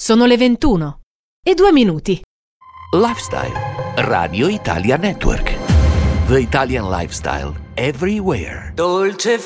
Sono le 21:02. Lifestyle. Radio Italia Network. The Italian lifestyle everywhere. Dolce